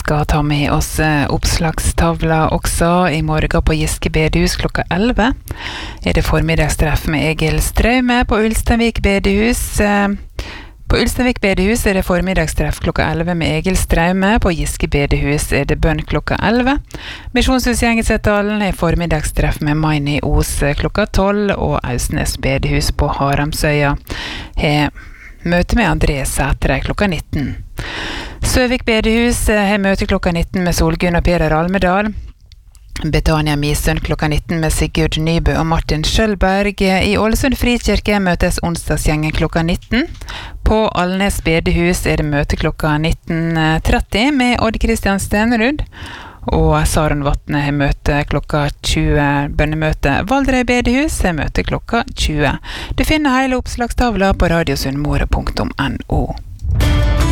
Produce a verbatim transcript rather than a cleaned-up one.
skal ta med oss oppslagstavla også. I morgen på Giske bedehus klokka elleve er det formiddagstreff med Egil Straume på Ulsteinvik bedehus. På Ulsteinvik bedehus er det formiddagstreff klokka elleve med Egil Straume. På Giske bedehus er det bønn klokka elleve. Misjonshusgjengen Setalen er formiddagstreff med Maini Os klokka tolv, og Ausnes bedehus på Haramsøya er møte med André Sætre klokka nitten. Søvik bedehus har møte klokka nitten med Solgunn og Peder Almedal. Betania Misund klokka nitten med Sigurd Nybø og Martin Schølberg. I Ålesund Frikirke møtes onsdagsgjengen klokka nitten. På Alnes bedehus er det møte klokka nitten tretti med Odd Christian Stenerud. Og Saren Vatne har møte klokka tjue, bønnemøte. Valdrei bedehus har møte klokka tjue. Du finner hele oppslagstavla på radiosundmore punktum no.